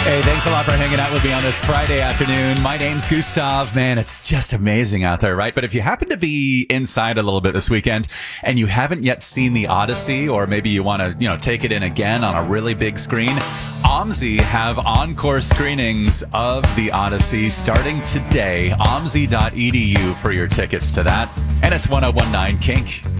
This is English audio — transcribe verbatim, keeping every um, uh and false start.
Hey, thanks a lot for hanging out with me on this Friday afternoon. My name's Gustav. Man, it's just amazing out there, right? But if you happen to be inside a little bit this weekend and you haven't yet seen the Odyssey, or maybe you want to, you know, take it in again on a really big screen, OMSI have encore screenings of the Odyssey starting today. O M S I dot E D U for your tickets to that. And it's one oh one nine Kink.